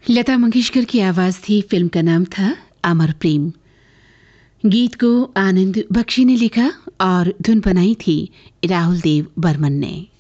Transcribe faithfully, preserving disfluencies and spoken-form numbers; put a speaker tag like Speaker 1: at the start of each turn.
Speaker 1: लता मंगेशकर की आवाज थी। फिल्म का नाम था अमर प्रेम। गीत को आनंद बख्शी ने लिखा और धुन बनाई थी राहुल देव बर्मन ने।